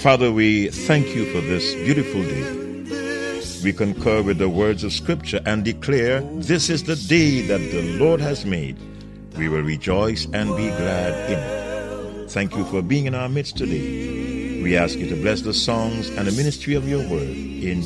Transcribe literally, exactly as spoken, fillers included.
Father, we thank you for this beautiful day. We concur with the words of Scripture and declare this is the day that the Lord has made. We will rejoice and be glad in it. Thank you for being in our midst today. We ask you to bless the songs and the ministry of your word. In